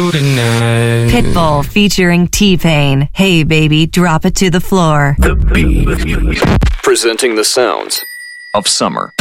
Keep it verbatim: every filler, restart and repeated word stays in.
you tonight. Pitbull featuring T-Pain. Hey baby, drop it to the floor. The Beat. Presenting the sounds of summer.